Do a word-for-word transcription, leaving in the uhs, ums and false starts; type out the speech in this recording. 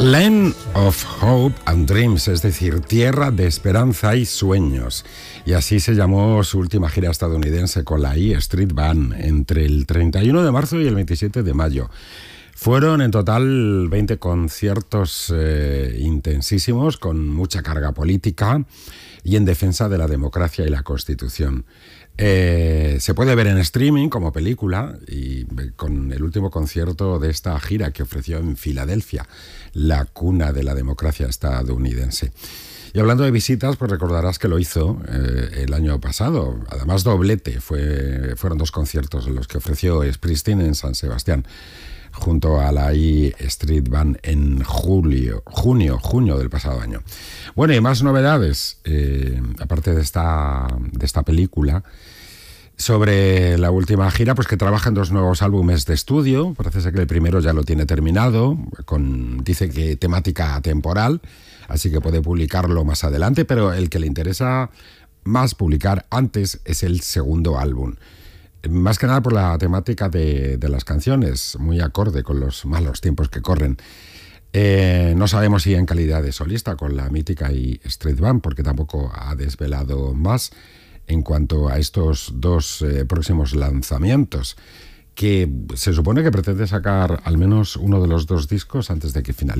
Land of Hope and Dreams, es decir, tierra de esperanza y sueños. Y así se llamó su última gira estadounidense con la E Street Band entre el treinta y uno de marzo y el veintisiete de mayo. Fueron en total veinte conciertos eh, intensísimos con mucha carga política y en defensa de la democracia y la Constitución. Eh, se puede ver en streaming como película y con el último concierto de esta gira que ofreció en Filadelfia, la cuna de la democracia estadounidense. Y hablando de visitas, pues recordarás que lo hizo eh, el año pasado, además doblete, fue, fueron dos conciertos los que ofreció Springsteen en San Sebastián, junto a la E Street Band en julio, junio, junio del pasado año. Bueno, y más novedades, eh, aparte de esta, de esta película, sobre la última gira, pues que trabaja en dos nuevos álbumes de estudio. Parece ser que el primero ya lo tiene terminado, con, dice que temática temporal, así que puede publicarlo más adelante, pero el que le interesa más publicar antes es el segundo álbum. Más que nada por la temática de, de las canciones, muy acorde con los malos tiempos que corren. Eh, no sabemos si en calidad de solista con la mítica E Street Band, porque tampoco ha desvelado más en cuanto a estos dos eh, próximos lanzamientos, que se supone que pretende sacar al menos uno de los dos discos antes de que finalice